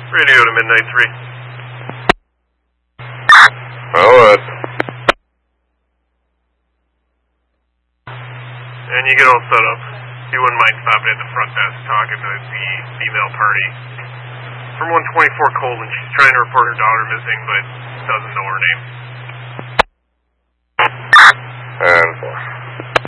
Radio to Midnight 3. Alright. And you get all set up. If you wouldn't mind stopping at the front desk talking to the female party. From 124 Colton, she's trying to report her daughter missing, but doesn't know her name.